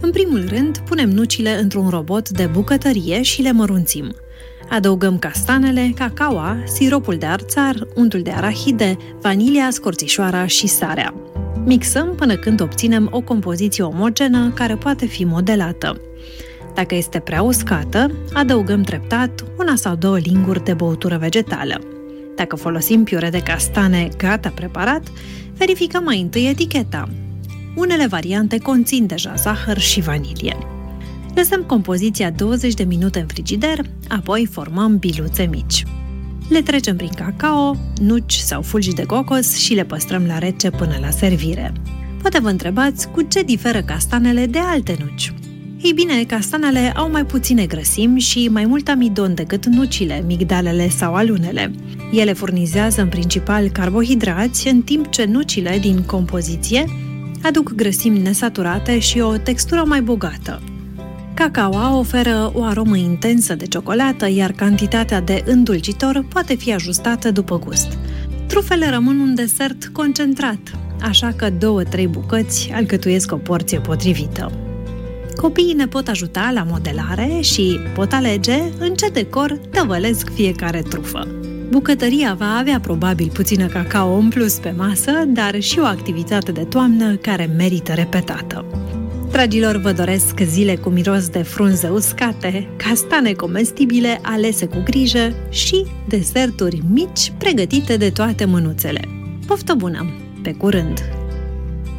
În primul rând, punem nucile într-un robot de bucătărie și le mărunțim. Adăugăm castanele, cacaoa, siropul de arțar, untul de arahide, vanilia, scorțișoara și sarea. Mixăm până când obținem o compoziție omogenă care poate fi modelată. Dacă este prea uscată, adăugăm treptat 1 sau 2 linguri de băutură vegetală. Dacă folosim piure de castane gata preparat, verificăm mai întâi eticheta. Unele variante conțin deja zahăr și vanilie. Lăsăm compoziția 20 de minute în frigider, apoi formăm biluțe mici. Le trecem prin cacao, nuci sau fulgi de cocos și le păstrăm la rece până la servire. Poate vă întrebați cu ce diferă castanele de alte nuci. Ei bine, castanele au mai puține grăsimi și mai mult amidon decât nucile, migdalele sau alunele. Ele furnizează în principal carbohidrați, în timp ce nucile din compoziție aduc grăsimi nesaturate și o textură mai bogată. Cacaoa oferă o aromă intensă de ciocolată, iar cantitatea de îndulcitor poate fi ajustată după gust. Trufele rămân un desert concentrat, așa că 2-3 bucăți alcătuiesc o porție potrivită. Copiii ne pot ajuta la modelare și pot alege în ce decor tăvălesc fiecare trufă. Bucătăria va avea probabil puțină cacao în plus pe masă, dar și o activitate de toamnă care merită repetată. Dragilor, vă doresc zile cu miros de frunze uscate, castane comestibile alese cu grijă și deserturi mici pregătite de toate mânuțele. Poftă bună! Pe curând!